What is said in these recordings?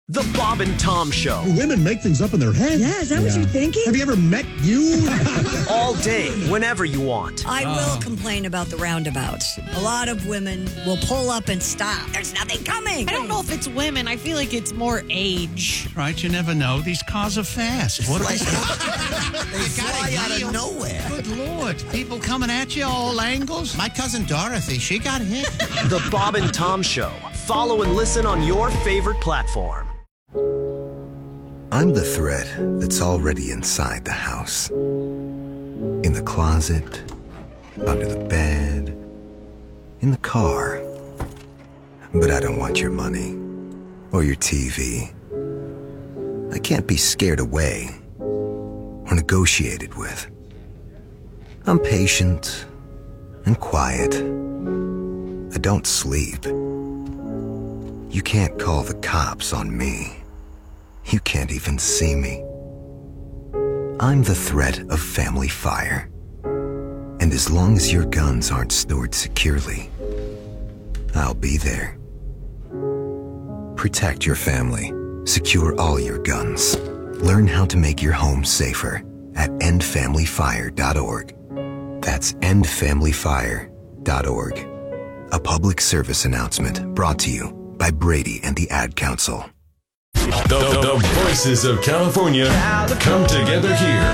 The Bob and Tom Show. Women make things up in their head. Yeah, is that what you're thinking? Have you ever met you? All day, whenever you want. I will complain about the roundabouts. A lot of women will pull up and stop. There's nothing coming. I don't know if it's women. I feel like it's more age. Right, you never know. These cars are fast. What are they? They fly out of nowhere. Good Lord. People coming at you all angles. My cousin Dorothy, she got hit. The Bob and Tom Show. Follow and listen on your favorite platform. I'm the thread that's already inside the house. In the closet, under the bed, in the car. But I don't want your money or your TV. I can't be scared away or negotiated with. I'm patient and quiet. I don't sleep. You can't call the cops on me. You can't even see me. I'm the threat of family fire. And as long as your guns aren't stored securely, I'll be there. Protect your family. Secure all your guns. Learn how to make your home safer at endfamilyfire.org. That's endfamilyfire.org. A public service announcement brought to you by Brady and the Ad Council. The voices of California come together here.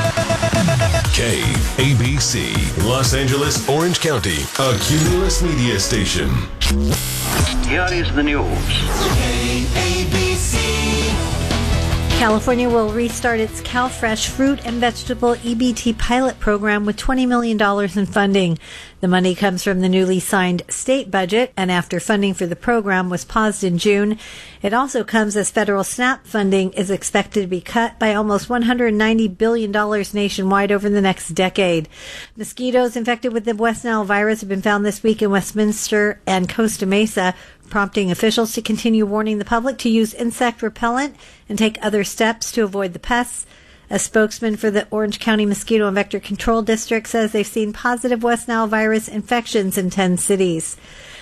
KABC, Los Angeles, Orange County, a Cumulus media station. Here is the news. KABC. California will restart its CalFresh fruit and vegetable EBT pilot program with $20 million in funding. The money comes from the newly signed state budget, and after funding for the program was paused in June, it also comes as federal SNAP funding is expected to be cut by almost $190 billion nationwide over the next decade. Mosquitoes infected with the West Nile virus have been found this week in Westminster and Costa Mesa, prompting officials to continue warning the public to use insect repellent and take other steps to avoid the pests. A spokesman for the Orange County Mosquito and Vector Control District says they've seen positive West Nile virus infections in 10 cities.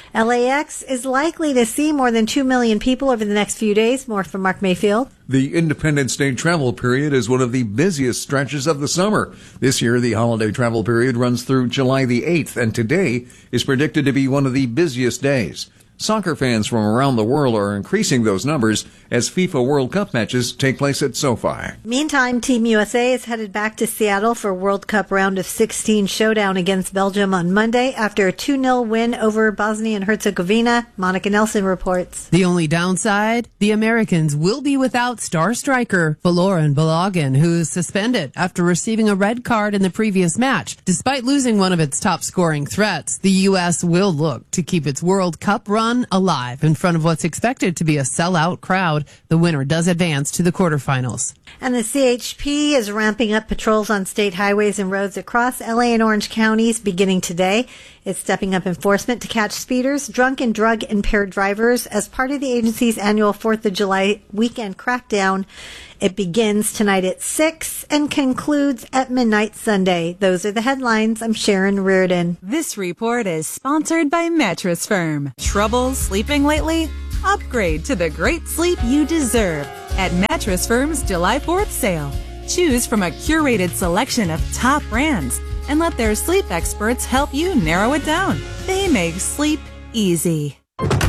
LAX is likely to see more than 2 million people over the next few days. More from Mark Mayfield. The Independence Day travel period is one of the busiest stretches of the summer. This year, the holiday travel period runs through July the 8th, and today is predicted to be one of the busiest days. Soccer fans from around the world are increasing those numbers as FIFA World Cup matches take place at SoFi. Meantime, Team USA is headed back to Seattle for World Cup round of 16 showdown against Belgium on Monday after a 2-0 win over Bosnia and Herzegovina. Monica Nelson reports. The only downside, the Americans will be without star striker Valoran Balogun, who's suspended after receiving a red card in the previous match. Despite losing one of its top scoring threats, the U.S. will look to keep its World Cup run alive in front of what's expected to be a sellout crowd. The winner does advance to the quarterfinals. And the CHP is ramping up patrols on state highways and roads across LA and Orange counties beginning today. It's stepping up enforcement to catch speeders, drunk and drug-impaired drivers as part of the agency's annual 4th of July weekend crackdown. It begins tonight at 6 and concludes at midnight Sunday. Those are the headlines. I'm Sharon Reardon. This report is sponsored by Mattress Firm. Trouble sleeping lately? Upgrade to the great sleep you deserve at Mattress Firm's July 4th sale. Choose from a curated selection of top brands and let their sleep experts help you narrow it down. They make sleep easy.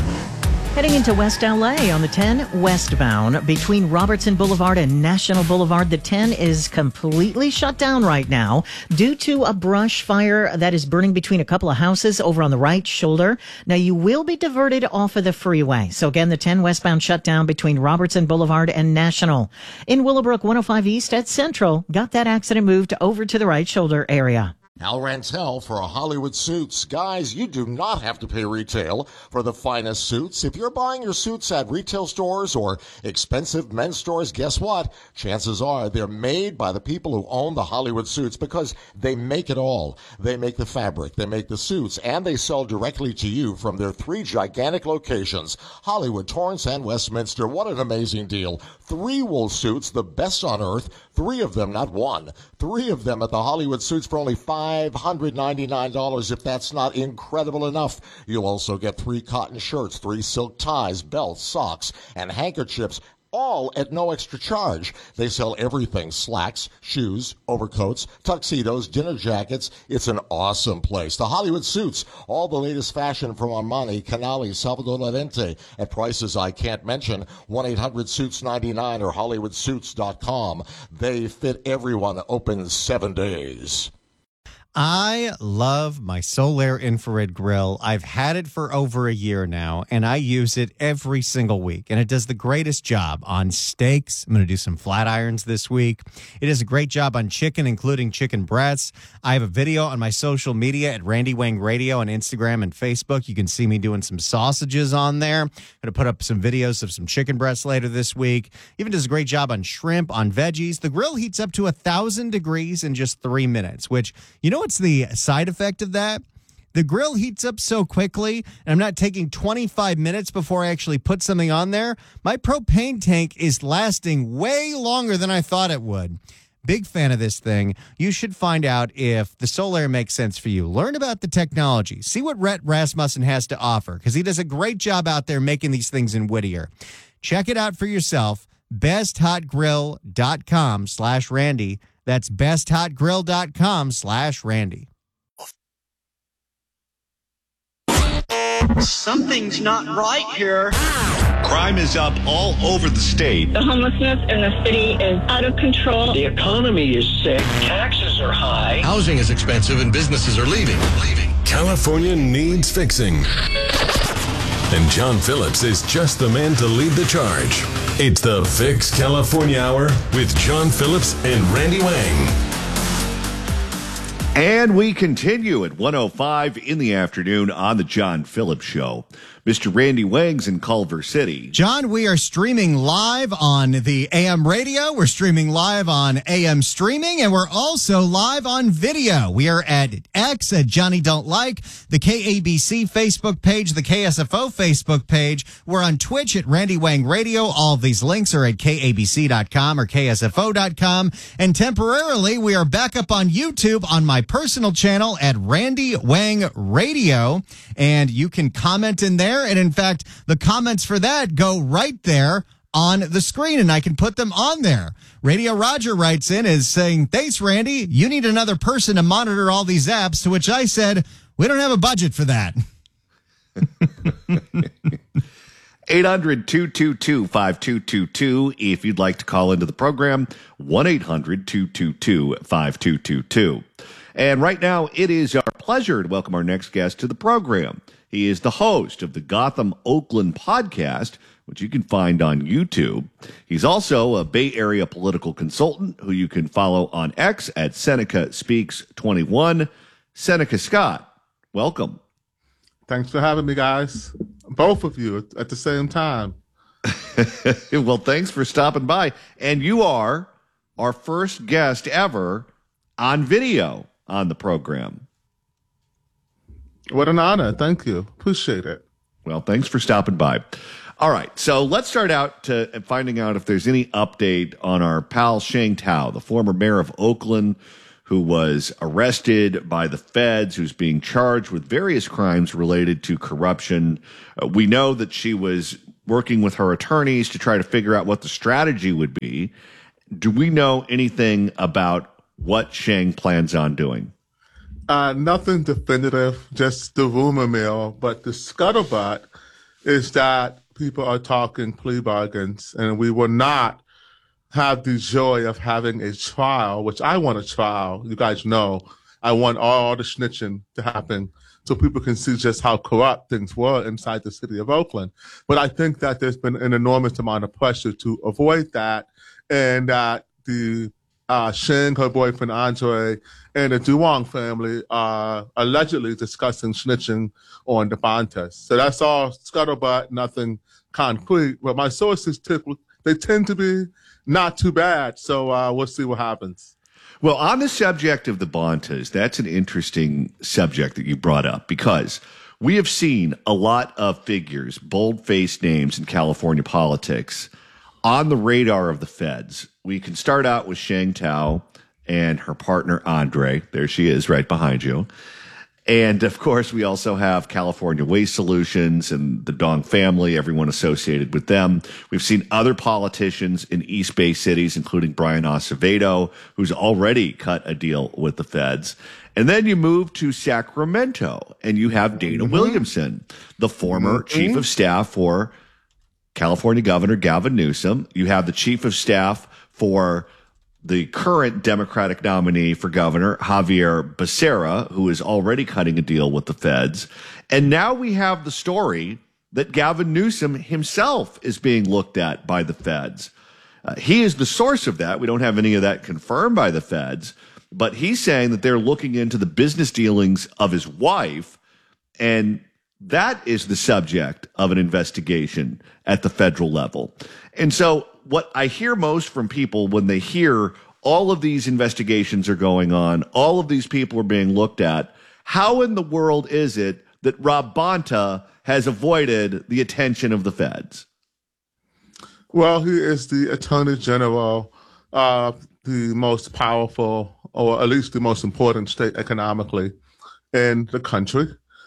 Heading into West LA on the 10 westbound between Robertson Boulevard and National Boulevard. The 10 is completely shut down right now due to a brush fire that is burning between a couple of houses over on the right shoulder. Now you will be diverted off of the freeway. So again, the 10 westbound shut down between Robertson Boulevard and National. In Willowbrook 105 East at Central, got that accident moved over to the right shoulder area. Al Rantel for Hollywood Suits. Guys, you do not have to pay retail for the finest suits. If you're buying your suits at retail stores or expensive men's stores, guess what? Chances are they're made by the people who own the Hollywood Suits because they make it all. They make the fabric, they make the suits, and they sell directly to you from their 3 gigantic locations, Hollywood, Torrance, and Westminster. What an amazing deal. 3 wool suits, the best on earth. 3 of them, not 1. 3 of them at the Hollywood Suits for only $5 $599 if that's not incredible enough. You'll also get 3 cotton shirts, 3 silk ties, belts, socks, and handkerchiefs, all at no extra charge. They sell everything: slacks, shoes, overcoats, tuxedos, dinner jackets. It's an awesome place. The Hollywood Suits, all the latest fashion from Armani, Canali, Salvador Lorente at prices I can't mention. 1-800-SUITS-99 or HollywoodSuits.com. They fit everyone. Open 7 days. I love my Solaire infrared grill. I've had it for over a year now, and I use it every single week. And it does the greatest job on steaks. I'm going to do some flat irons this week. It does a great job on chicken, including chicken breasts. I have a video on my social media at Randy Wang Radio on Instagram and Facebook. You can see me doing some sausages on there. I'm going to put up some videos of some chicken breasts later this week. Even does a great job on shrimp, on veggies. The grill heats up to 1,000 degrees in just 3 minutes, which, you know what's the side effect of that? The grill heats up so quickly, and I'm not taking 25 minutes before I actually put something on there. My propane tank is lasting way longer than I thought it would. Big fan of this thing. You should find out if the Solaire makes sense for you. Learn about the technology. See what Rhett Rasmussen has to offer, because he does a great job out there making these things in Whittier. Check it out for yourself. BestHotGrill.com/Randy. That's BestHotGrill.com/Randy. Something's not right here. Crime is up all over the state. The homelessness in the city is out of control. The economy is sick. Taxes are high. Housing is expensive and businesses are leaving. California needs fixing. And John Phillips is just the man to lead the charge. It's the Fix California Hour with John Phillips and Randy Wang. And we continue at 1:05 in the afternoon on the John Phillips Show. Mr. Randy Wang's in Culver City. John, we are streaming live on the AM radio. We're streaming live on AM streaming, and we're also live on video. We are at X at Johnny Don't Like, the KABC Facebook page, the KSFO Facebook page. We're on Twitch at Randy Wang Radio. All of these links are at KABC.com or KSFO.com. And temporarily, we are back up on YouTube on my personal channel at Randy Wang Radio. And you can comment in there. And in fact, the comments for that go right there on the screen, and I can put them on there. Radio Roger writes in is saying, "Thanks, Randy. You need another person to monitor all these apps," to which I said, "We don't have a budget for that." 800-222-5222 if you'd like to call into the program. 1-800-222-5222. And right now, it is our pleasure to welcome our next guest to the program. He is the host of the Gotham Oakland podcast, which you can find on YouTube. He's also a Bay Area political consultant who you can follow on X at Seneca Speaks 21. Seneca Scott, welcome. Thanks for having me, guys. Both of you at the same time. Well, thanks for stopping by. And you are our first guest ever on video on the program. What an honor. Thank you. Appreciate it. Well, thanks for stopping by. All right. So let's start out to finding out if there's any update on our pal Sheng Tao, the former mayor of Oakland, who was arrested by the feds, who's being charged with various crimes related to corruption. We know that she was working with her attorneys to try to figure out what the strategy would be. Do we know anything about what Sheng plans on doing? Nothing definitive, just the rumor mill. But the scuttlebutt is that people are talking plea bargains, and we will not have the joy of having a trial, which I want a trial. You guys know I want all the snitching to happen so people can see just how corrupt things were inside the city of Oakland. But I think that there's been an enormous amount of pressure to avoid that, and that the Sheng, her boyfriend Andre, and the Duong family are allegedly discussing snitching on the Bontas. So that's all scuttlebutt, nothing concrete. But my sources they tend to be not too bad. So we'll see what happens. Well, on the subject of the Bontas, that's an interesting subject that you brought up, because we have seen a lot of figures, bold-faced names in California politics on the radar of the feds. We can start out with Sheng Tao and her partner, Andre. There she is right behind you. And, of course, we also have California Waste Solutions and the Dong family, everyone associated with them. We've seen other politicians in East Bay cities, including Brian Acevedo, who's already cut a deal with the feds. And then you move to Sacramento, and you have Dana Williamson, the former chief of staff for California Governor Gavin Newsom. You have the chief of staff for the current Democratic nominee for governor, Javier Becerra, who is already cutting a deal with the feds. And now we have the story that Gavin Newsom himself is being looked at by the feds. He is the source of that. We don't have any of that confirmed by the feds, but he's saying that they're looking into the business dealings of his wife, and that is the subject of an investigation at the federal level. And so what I hear most from people when they hear all of these investigations are going on, all of these people are being looked at, how in the world is it that Rob Bonta has avoided the attention of the feds? Well, he is the Attorney General of the most powerful, or at least the most important state economically in the country.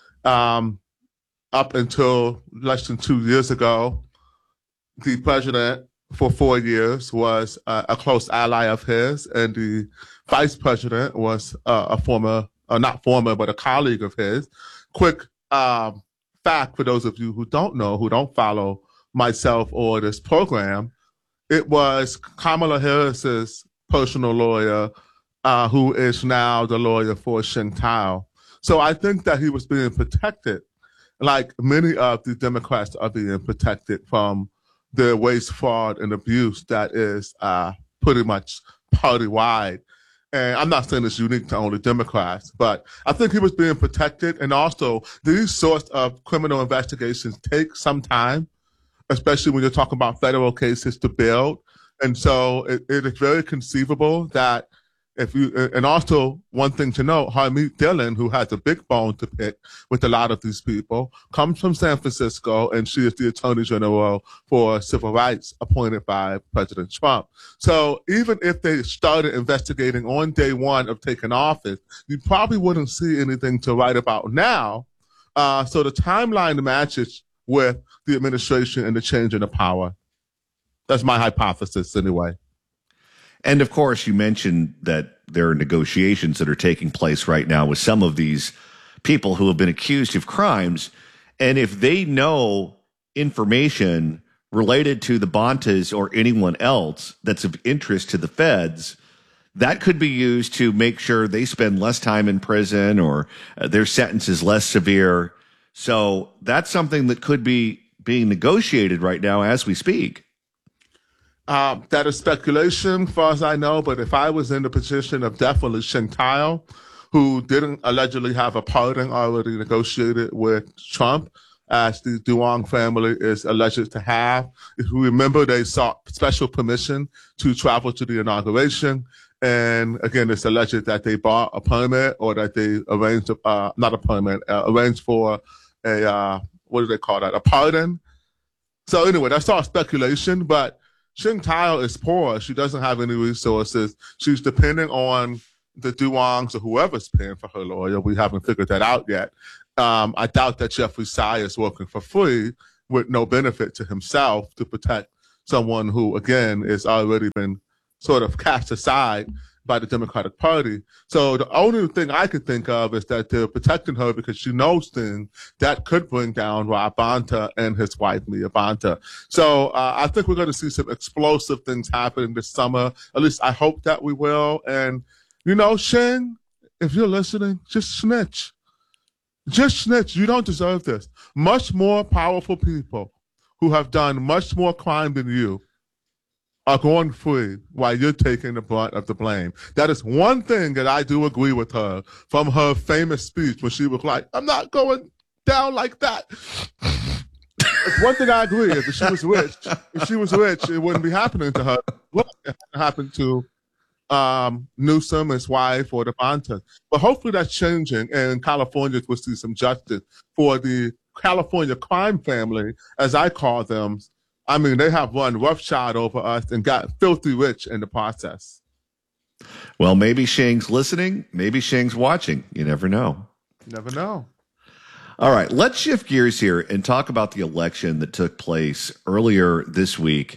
Up until less than 2 years ago, the president for 4 years was a close ally of his, and the vice president was a former, not former, but a colleague of his. Quick fact for those of you who don't know, who don't follow myself or this program, it was Kamala Harris's personal lawyer who is now the lawyer for Sheng Tao. So I think that he was being protected, like many of the Democrats are being protected from the waste, fraud, and abuse that is pretty much party-wide. And I'm not saying it's unique to only Democrats, but I think he was being protected. And also, these sorts of criminal investigations take some time, especially when you're talking about federal cases to build. And so it is very conceivable that if you, and also one thing to note, Harmeet Dillon, who has a big bone to pick with a lot of these people, comes from San Francisco, and she is the Attorney General for Civil Rights appointed by President Trump. So even if they started investigating on day one of taking office, you probably wouldn't see anything to write about now. So the timeline matches with the administration and the change in the power. That's my hypothesis anyway. And of course, you mentioned that there are negotiations that are taking place right now with some of these people who have been accused of crimes. And if they know information related to the Bontas or anyone else that's of interest to the feds, that could be used to make sure they spend less time in prison or their sentence is less severe. So that's something that could be being negotiated right now as we speak. That is speculation, as far as I know, but if I was in the position of definitely Sheng Tao, who didn't allegedly have a pardon already negotiated with Trump, as the Duong family is alleged to have. If you remember, they sought special permission to travel to the inauguration. And again, it's alleged that they bought a permit or that they arranged, not a permit, arranged for a, what do they call that, a pardon. So anyway, that's all speculation, but Sheng Tao is poor. She doesn't have any resources. She's depending on the Duongs or whoever's paying for her lawyer. We haven't figured that out yet. I doubt that Jeffrey Tsai is working for free with no benefit to himself to protect someone who, again, is already been sort of cast aside by the Democratic Party. So the only thing I could think of is that they're protecting her because she knows things that could bring down Rob Bonta and his wife, Mia Bonta. So I think we're going to see some explosive things happening this summer. At least I hope that we will. And, you know, Sheng, if you're listening, just snitch. Just snitch. You don't deserve this. Much more powerful people who have done much more crime than you are going free while you're taking the brunt of the blame. That is one thing that I do agree with her from her famous speech when she was like, I'm not going down like that. It's one thing I agree is if she was rich, it wouldn't be happening to her. Look, it happened to Newsom, his wife, or the Bontas. But hopefully that's changing, and California will see some justice for the California crime family, as I call them. I mean, they have run roughshod over us and got filthy rich in the process. Well, maybe Shang's listening. Maybe Shang's watching. You never know. Never know. All right, let's shift gears here and talk about the election that took place earlier this week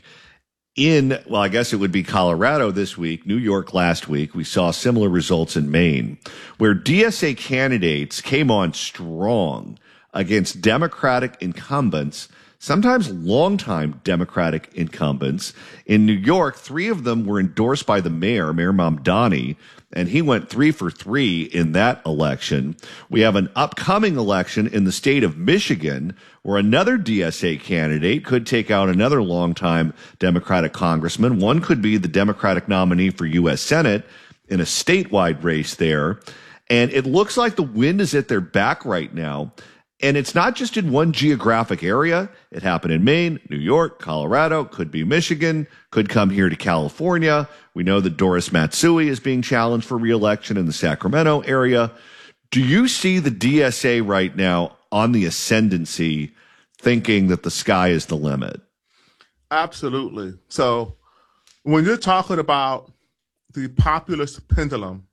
I guess it would be Colorado this week, New York last week. We saw similar results in Maine, where DSA candidates came on strong against Democratic incumbents, sometimes longtime Democratic incumbents. In New York, 3 of them were endorsed by the Mayor Mamdani, and he went 3 for 3 in that election. We have an upcoming election in the state of Michigan where another DSA candidate could take out another longtime Democratic congressman. One could be the Democratic nominee for U.S. Senate in a statewide race there. And it looks like the wind is at their back right now. And it's not just in one geographic area. It happened in Maine, New York, Colorado, could be Michigan, could come here to California. We know that Doris Matsui is being challenged for re-election in the Sacramento area. Do you see the DSA right now on the ascendancy, thinking that the sky is the limit? Absolutely. So when you're talking about the populist pendulum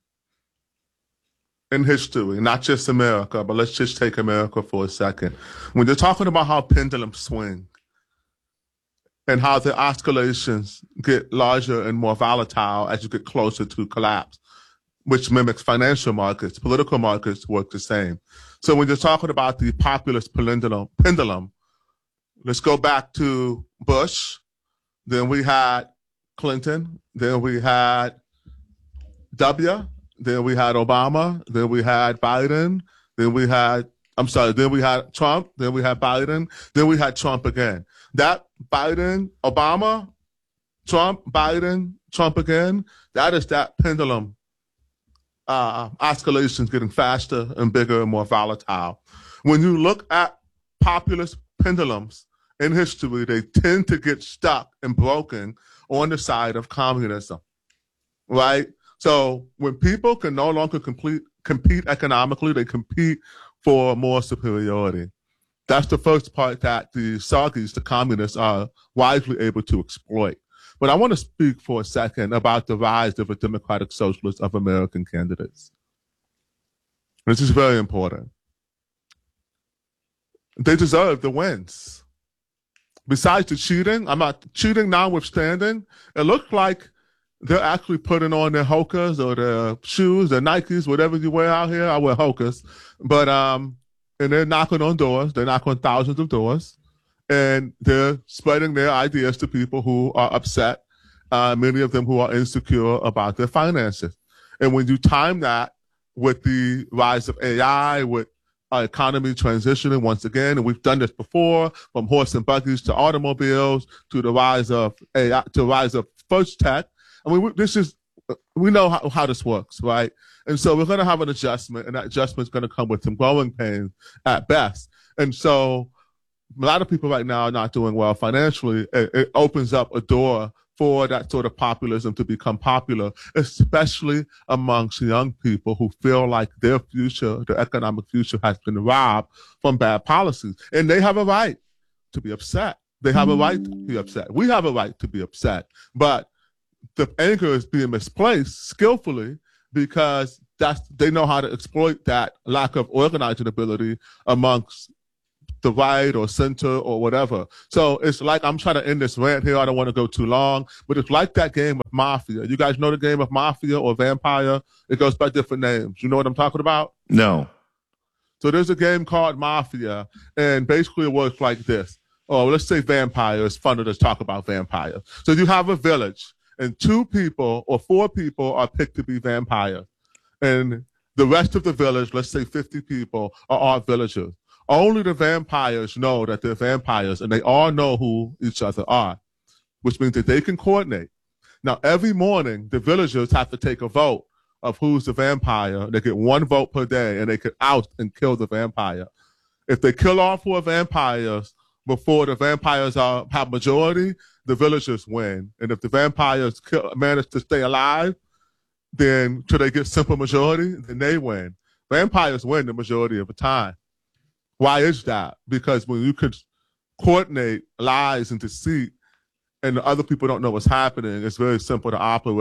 in history, not just America, but let's just take America for a second. When you're talking about how pendulums swing and how the oscillations get larger and more volatile as you get closer to collapse, which mimics financial markets, political markets work the same. So when you're talking about the populist pendulum, let's go back to Bush, then we had Clinton, then we had W, then we had Obama, then we had Biden, then we had Trump, then we had Biden, then we had Trump again. That Biden, Obama, Trump, Biden, Trump again, that is that pendulum oscillations getting faster and bigger and more volatile. When you look at populist pendulums in history, they tend to get stuck and broken on the side of communism, right? So when people can no longer compete economically, they compete for more superiority. That's the first part that the Soggies, the communists, are wisely able to exploit. But I want to speak for a second about the rise of a democratic socialist of American candidates. This is very important. They deserve the wins. Besides the cheating, cheating notwithstanding, it looked like they're actually putting on their Hokas or their shoes, their Nikes, whatever you wear out here. I wear Hokas. But, and they're knocking on doors. They knock on thousands of doors. And they're spreading their ideas to people who are upset, many of them who are insecure about their finances. And when you time that with the rise of AI, with our economy transitioning once again, and we've done this before, from horse and buggies to automobiles to the rise of AI, to the rise of first tech. I mean, we know how this works, right? And so we're going to have an adjustment, and that adjustment is going to come with some growing pains at best. And so a lot of people right now are not doing well financially. It opens up a door for that sort of populism to become popular, especially amongst young people who feel like their future, their economic future, has been robbed from bad policies. And they have a right to be upset. They have a right to be upset. We have a right to be upset. But the anger is being misplaced skillfully because they know how to exploit that lack of organizing ability amongst the right or center or whatever. So it's like, I'm trying to end this rant here. I don't want to go too long, but it's like that game of Mafia. You guys know the game of Mafia or Vampire? It goes by different names. You know what I'm talking about? No. So there's a game called Mafia, and basically it works like this. Oh, let's say Vampire. It's fun to just talk about Vampire. So you have a village, and 2 people or 4 people are picked to be vampires. And the rest of the village, let's say 50 people, are all villagers. Only the vampires know that they're vampires, and they all know who each other are, which means that they can coordinate. Now, every morning, the villagers have to take a vote of who's the vampire. They get 1 vote per day, and they can oust and kill the vampire. If they kill all 4 vampires before the vampires have majority, the villagers win. And if the vampires manage to stay alive, then till they get simple majority, then they win. Vampires win the majority of the time. Why is that? Because when you could coordinate lies and deceit and the other people don't know what's happening, it's very simple to operate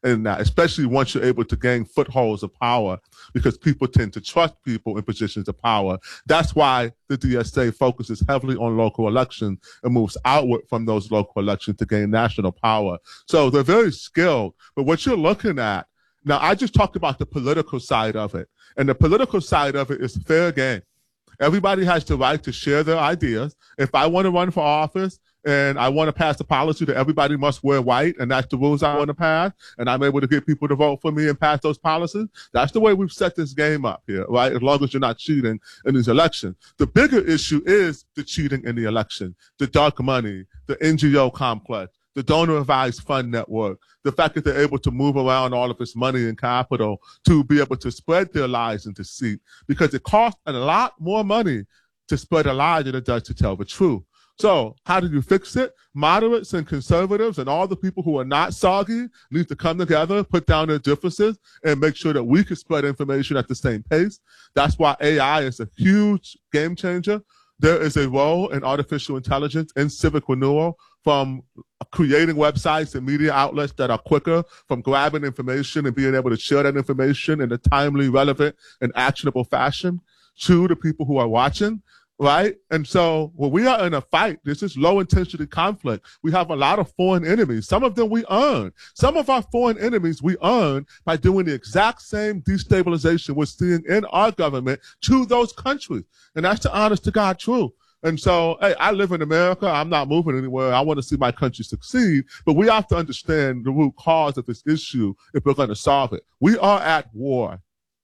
in that, especially once you're able to gain footholds of power, because people tend to trust people in positions of power. That's why the DSA focuses heavily on local elections and moves outward from those local elections to gain national power. So they're very skilled. But what you're looking at, now I just talked about the political side of it, and the political side of it is fair game. Everybody has the right to share their ideas. If I want to run for office and I want to pass a policy that everybody must wear white, and that's the rules I want to pass, and I'm able to get people to vote for me and pass those policies, that's the way we've set this game up here, right? As long as you're not cheating in these elections. The bigger issue is the cheating in the election, the dark money, the NGO complex, the donor advised fund network, the fact that they're able to move around all of this money and capital to be able to spread their lies and deceit, because it costs a lot more money to spread a lie than it does to tell the truth. So how do you fix it? Moderates and conservatives and all the people who are not soggy need to come together, put down their differences, and make sure that we can spread information at the same pace. That's why AI is a huge game changer. There is a role in artificial intelligence and civic renewal, from creating websites and media outlets that are quicker, from grabbing information and being able to share that information in a timely, relevant, and actionable fashion to the people who are watching. Right? And so when we are in a fight, this is low intensity conflict. We have a lot of foreign enemies. Some of them we earn. Some of our foreign enemies we earn by doing the exact same destabilization we're seeing in our government to those countries. And that's the honest to God truth. And so, hey, I live in America. I'm not moving anywhere. I want to see my country succeed. But we have to understand the root cause of this issue if we're going to solve it. We are at war.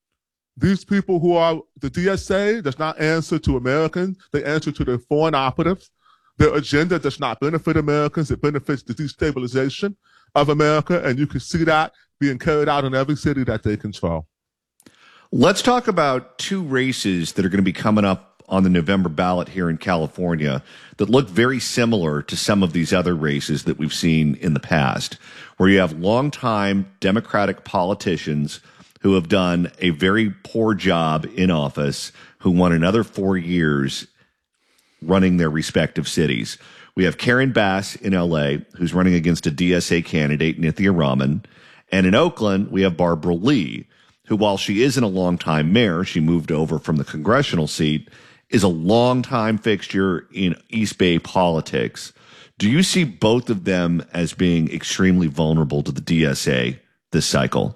These people who are the DSA does not answer to Americans. They answer to their foreign operatives. Their agenda does not benefit Americans. It benefits the destabilization of America. And you can see that being carried out in every city that they control. Let's talk about two races that are going to be coming up on the November ballot here in California that look very similar to some of these other races that we've seen in the past, where you have longtime Democratic politicians who have done a very poor job in office, who won another 4 years running their respective cities. We have Karen Bass in L.A., who's running against a DSA candidate, Nithya Raman. And in Oakland, we have Barbara Lee, who, while she isn't a longtime mayor, she moved over from the congressional seat, is a longtime fixture in East Bay politics. Do you see both of them as being extremely vulnerable to the DSA this cycle?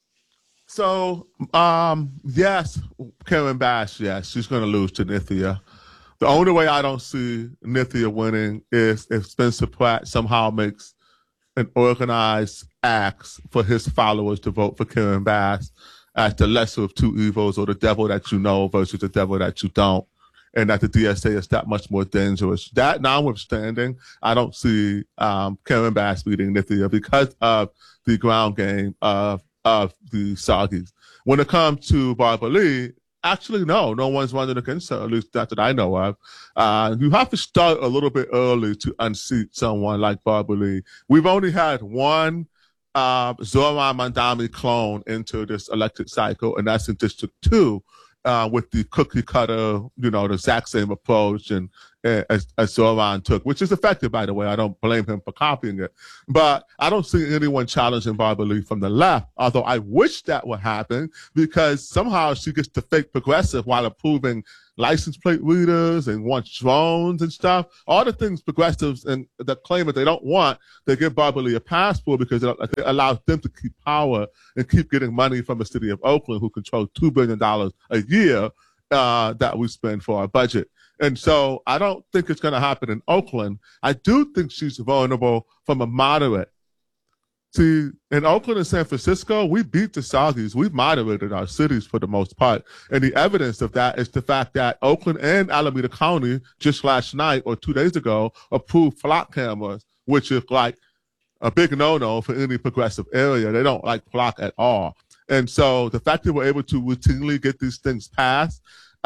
So, yes, Karen Bass, yes, she's going to lose to Nithya. The only way I don't see Nithya winning is if Spencer Pratt somehow makes an organized act for his followers to vote for Karen Bass as the lesser of two evils, or the devil that you know versus the devil that you don't, and that the DSA is that much more dangerous. That notwithstanding, I don't see Karen Bass beating Nithya because of the ground game of the Saudis. When it comes to Barbara Lee, actually, no one's running against her, at least that I know of. You have to start a little bit early to unseat someone like Barbara Lee. We've only had one Zohran Mamdani clone into this elected cycle, and that's in District 2, with the cookie cutter, the exact same approach and as Zohran took, which is effective, by the way. I don't blame him for copying it. But I don't see anyone challenging Barbara Lee from the left, although I wish that would happen, because somehow she gets to fake progressive while approving license plate readers and wants drones and stuff. All the things progressives and that claim that they don't want, they give Barbara Lee a pass for, because it allows them to keep power and keep getting money from the city of Oakland, who controls $2 billion a year that we spend for our budget. And so I don't think it's going to happen in Oakland. I do think she's vulnerable from a moderate. See, in Oakland and San Francisco, we beat the Saudis. We've moderated our cities for the most part. And the evidence of that is the fact that Oakland and Alameda County just last night or 2 days ago approved flock cameras, which is like a big no-no for any progressive area. They don't like flock at all. And so the fact that we're able to routinely get these things passed,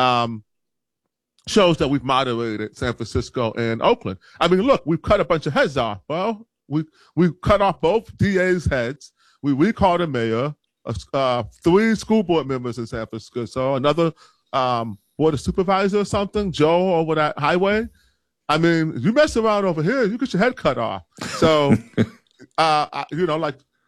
shows that we've moderated San Francisco and Oakland. I mean, look, we've cut a bunch of heads off. Well, we cut off both DA's heads. We recalled a mayor, 3 school board members in San Francisco, another board of supervisor or something, Joe over that highway. I mean, you mess around over here, you get your head cut off. So,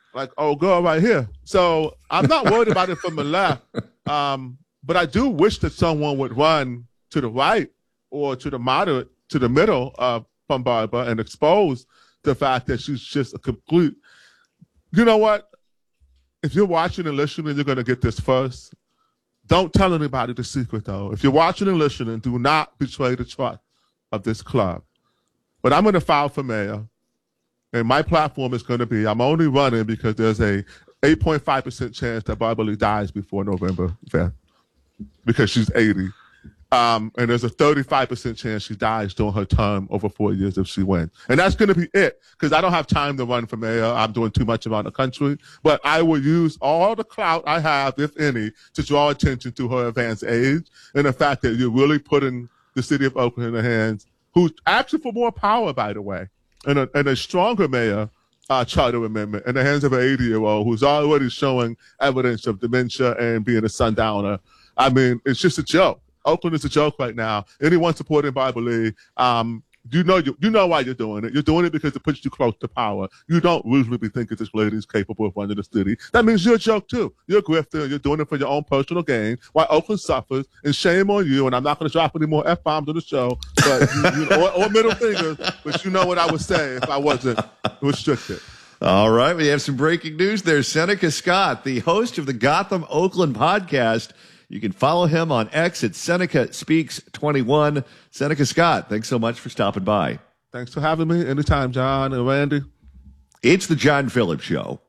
like, oh, girl right here. So I'm not worried about it from the left. But I do wish that someone would run to the right or to the moderate, to the middle from Barbara and expose the fact that she's just a complete. You know what? If you're watching and listening, you're going to get this first. Don't tell anybody the secret, though. If you're watching and listening, do not betray the trust of this club. But I'm going to file for mayor, and my platform is going to be, I'm only running because there's a 8.5% chance that Barbara Lee dies before November 5th because she's 80. And there's a 35% chance she dies during her term over 4 years if she wins. And that's going to be it, because I don't have time to run for mayor. I'm doing too much around the country. But I will use all the clout I have, if any, to draw attention to her advanced age and the fact that you're really putting the city of Oakland in the hands, who's asking for more power, by the way, and a stronger mayor charter amendment in the hands of an 80-year-old who's already showing evidence of dementia and being a sundowner. I mean, it's just a joke. Oakland is a joke right now. Anyone supporting Barbara Lee, you know why you're doing it. You're doing it because it puts you close to power. You don't usually be thinking this lady is capable of running the city. That means you're a joke too. You're a grifter. You're doing it for your own personal gain while Oakland suffers. And shame on you. And I'm not going to drop any more F-bombs on the show, but or middle fingers. But you know what I would say if I wasn't restricted. All right, we have some breaking news there. Seneca Scott, the host of the Gotham Oakland podcast. You can follow him on X at Seneca Speaks 21. Seneca Scott, thanks so much for stopping by. Thanks for having me. Anytime, John and Randy. It's the John Phillips Show.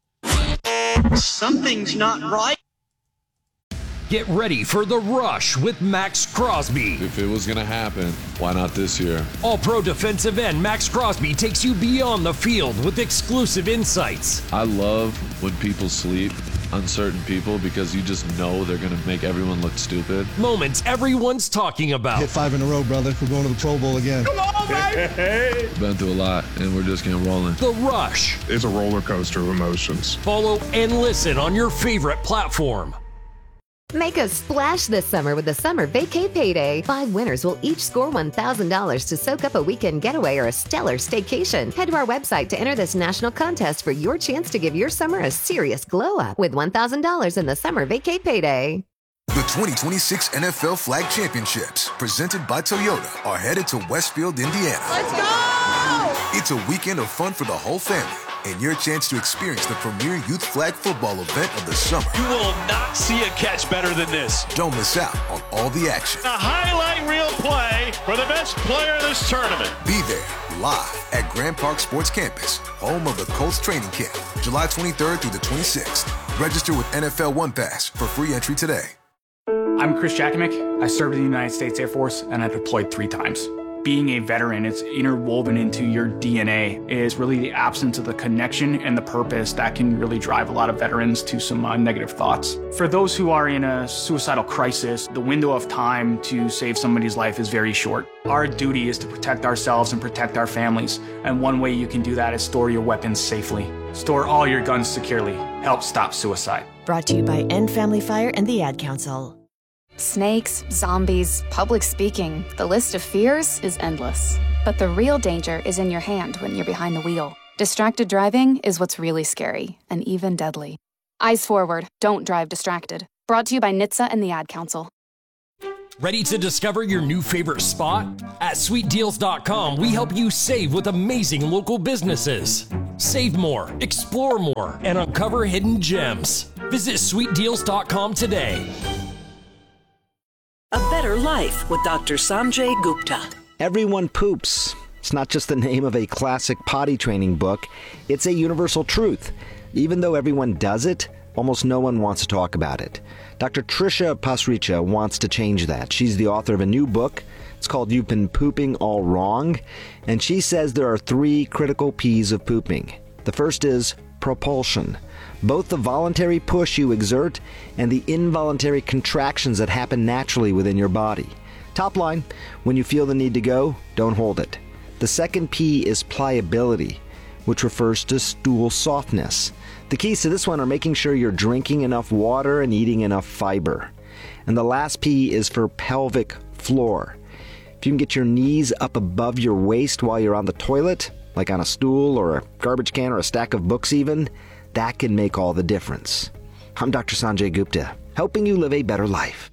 Something's not right. Get ready for The Rush with Max Crosby. If it was going to happen, why not this year? All-pro defensive end Max Crosby takes you beyond the field with exclusive insights. I love when people sleep, uncertain people, because you just know they're going to make everyone look stupid. Moments everyone's talking about. Hit 5 in a row, brother. We're going to the Pro Bowl again. Come on, baby! Been through a lot, and we're just getting rolling. The Rush. It's a roller coaster of emotions. Follow and listen on your favorite platform. Make a splash this summer with the Summer Vacay Payday. 5 winners will each score $1,000 to soak up a weekend getaway or a stellar staycation. Head to our website to enter this national contest for your chance to give your summer a serious glow up with $1,000 in the Summer Vacay Payday. The 2026 NFL Flag Championships, presented by Toyota, are headed to Westfield, Indiana. Let's go! It's a weekend of fun for the whole family, and your chance to experience the premier youth flag football event of the summer. You will not see a catch better than this. Don't miss out on all the action. A highlight reel play for the best player in this tournament. Be there, live at Grand Park Sports Campus, home of the Colts training camp, July 23rd through the 26th. Register with NFL One Pass for free entry today. I'm Chris Jakimick. I served in the United States Air Force, and I deployed 3 times. Being a veteran, it's interwoven into your DNA, is really the absence of the connection and the purpose that can really drive a lot of veterans to some negative thoughts. For those who are in a suicidal crisis, the window of time to save somebody's life is very short. Our duty is to protect ourselves and protect our families, and one way you can do that is store your weapons safely. Store all your guns securely. Help stop suicide. Brought to you by End Family Fire and the Ad Council. Snakes, zombies, public speaking. The list of fears is endless. But the real danger is in your hand when you're behind the wheel. Distracted driving is what's really scary and even deadly. Eyes forward, don't drive distracted. Brought to you by NHTSA and the Ad Council. Ready to discover your new favorite spot? At sweetdeals.com, we help you save with amazing local businesses. Save more, explore more, and uncover hidden gems. Visit sweetdeals.com today. A Better Life with Dr. Sanjay Gupta. Everyone poops. It's not just the name of a classic potty training book. It's a universal truth. Even though everyone does it, almost no one wants to talk about it. Dr. Trisha Pasricha wants to change that. She's the author of a new book. It's called You've Been Pooping All Wrong. And she says there are 3 critical P's of pooping. The first is propulsion. Both the voluntary push you exert and the involuntary contractions that happen naturally within your body. Top line, when you feel the need to go, don't hold it. The second P is pliability, which refers to stool softness. The keys to this one are making sure you're drinking enough water and eating enough fiber. And the last P is for pelvic floor. If you can get your knees up above your waist while you're on the toilet, like on a stool or a garbage can or a stack of books even, That can make all the difference. I'm Dr. Sanjay Gupta, helping you live a better life.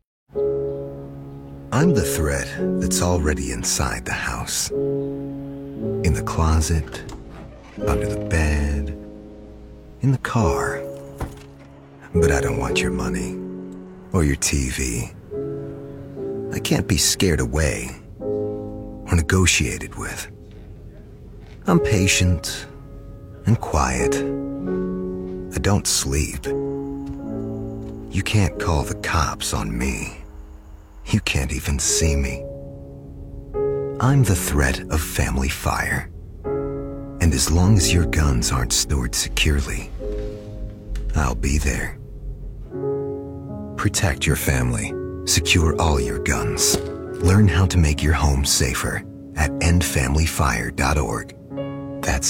I'm the thread that's already inside the house. In the closet, under the bed, in the car. But I don't want your money or your TV. I can't be scared away or negotiated with. I'm patient and quiet. I don't sleep. You can't call the cops on me. You can't even see me. I'm the threat of family fire. And as long as your guns aren't stored securely, I'll be there. Protect your family. Secure all your guns. Learn how to make your home safer at endfamilyfire.org. That's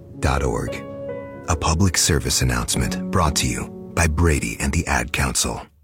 endfamilyfire.org. A public service announcement brought to you by Brady and the Ad Council.